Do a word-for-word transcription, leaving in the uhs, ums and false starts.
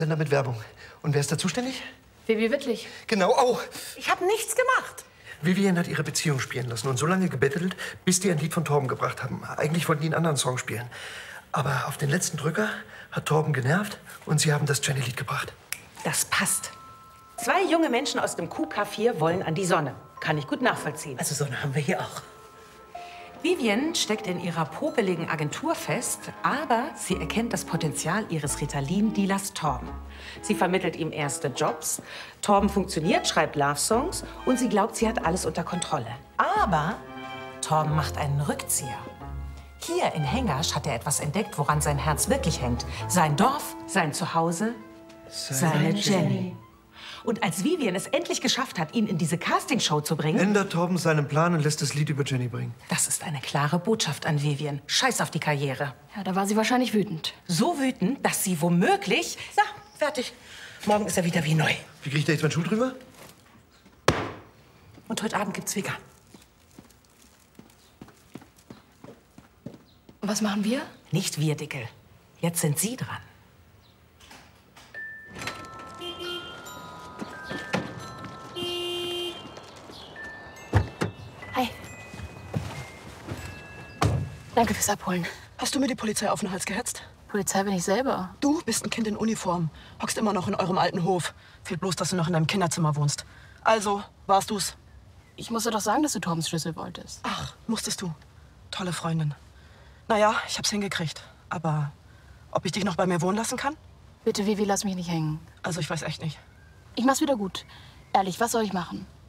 Sender mit Werbung. Und wer ist da zuständig? Vivi Wittlich. Genau, auch. Ich habe nichts gemacht. Vivian hat ihre Beziehung spielen lassen und so lange gebettelt, bis die ein Lied von Torben gebracht haben. Eigentlich wollten die einen anderen Song spielen. Aber auf den letzten Drücker hat Torben genervt und sie haben das Jenny-Lied gebracht. Das passt. Zwei junge Menschen aus dem Q K vier wollen an die Sonne. Kann ich gut nachvollziehen. Also Sonne haben wir hier auch. Vivian steckt in ihrer popeligen Agentur fest, aber sie erkennt das Potenzial ihres Ritalin-Dealers Torben. Sie vermittelt ihm erste Jobs, Torben funktioniert, schreibt Love-Songs und sie glaubt, sie hat alles unter Kontrolle. Aber Torben macht einen Rückzieher. Hier in Hengasch hat er etwas entdeckt, woran sein Herz wirklich hängt. Sein Dorf, sein Zuhause, seine Jenny. Und als Vivian es endlich geschafft hat, ihn in diese Castingshow zu bringen... Ändert Torben seinen Plan und lässt das Lied über Jenny bringen. Das ist eine klare Botschaft an Vivian. Scheiß auf die Karriere. Ja, da war sie wahrscheinlich wütend. So wütend, dass sie womöglich... So, fertig. Morgen ist er wieder wie neu. Wie kriegt er jetzt meinen Schuh drüber? Und heute Abend gibt's vegan. Was machen wir? Nicht wir, Dickel. Jetzt sind Sie dran. Hi. Danke fürs Abholen. Hast du mir die Polizei auf den Hals gehetzt? Polizei bin ich selber. Du bist ein Kind in Uniform. Hockst immer noch in eurem alten Hof. Fehlt bloß, dass du noch in deinem Kinderzimmer wohnst. Also, warst du's? Ich musste doch sagen, dass du Torbens Schlüssel wolltest. Ach, musstest du. Tolle Freundin. Naja, ich hab's hingekriegt. Aber ob ich dich noch bei mir wohnen lassen kann? Bitte, Vivi, lass mich nicht hängen. Also, ich weiß echt nicht. Ich mach's wieder gut. Ehrlich, was soll ich machen?